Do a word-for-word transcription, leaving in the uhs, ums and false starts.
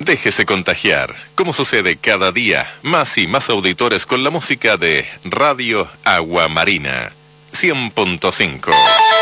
Déjese contagiar, como sucede cada día, más y más auditores con la música de Radio Agua Marina, cien punto cinco.